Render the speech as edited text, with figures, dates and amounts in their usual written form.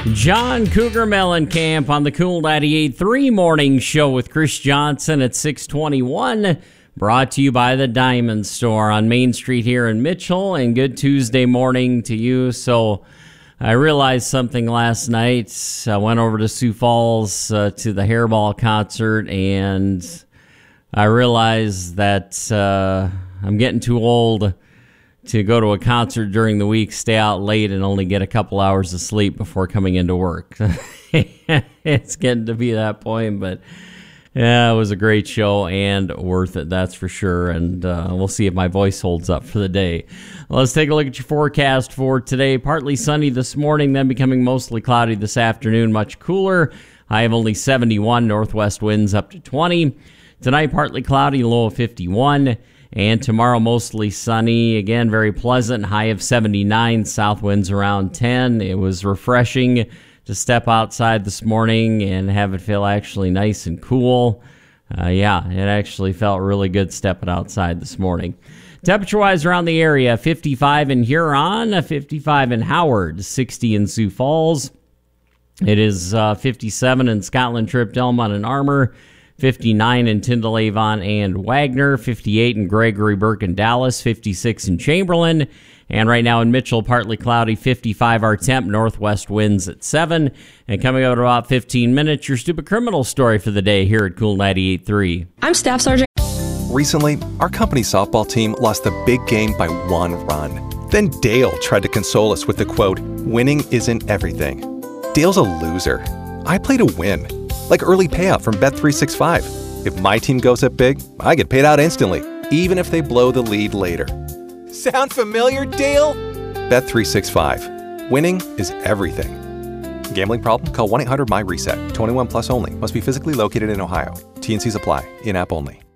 John Cougar Mellencamp on the Cool 98.3 Morning Show with Chris Johnson at 6:21. Brought to you by the Diamond Store on Main Street here in Mitchell. And good Tuesday morning to you. So I realized something last night. I went over to Sioux Falls to the Hairball concert, and I realized that I'm getting too old to go to a concert during the week, stay out late, and only get a couple hours of sleep before coming into work. It's getting to be that point, but yeah, it was a great show and worth it, that's for sure. And we'll see if my voice holds up for the day. Let's take a look at your forecast for today. Partly sunny this morning, then becoming mostly cloudy this afternoon, much cooler. High of only 71, northwest winds up to 20. Tonight, partly cloudy, low of 51. And tomorrow, mostly sunny. Again, very pleasant. High of 79. South winds around 10. It was refreshing to step outside this morning and have it feel actually nice and cool. Yeah, it actually felt really good stepping outside this morning. Temperature-wise around the area, 55 in Huron, 55 in Howard, 60 in Sioux Falls. It is 57 in Scotland Trip, Delmont, and Armour. 59 in Tyndall, Avon, and Wagner, 58 in Gregory, Burke, and Dallas, 56 in Chamberlain, and right now in Mitchell, partly cloudy, 55 our temp, northwest winds at 7, and coming up in about 15 minutes, your stupid criminal story for the day here at Cool 98.3. I'm Staff Sergeant. Recently, our company softball team lost the big game by 1 run. Then Dale tried to console us with the quote, "Winning isn't everything." Dale's a loser. I play to win. Like early payout from Bet365. If my team goes up big, I get paid out instantly, even if they blow the lead later. Sound familiar, Dale? Bet365. Winning is everything. Gambling problem? Call 1-800-MY-RESET. 21 plus only. Must be physically located in Ohio. T&Cs apply. In-app only.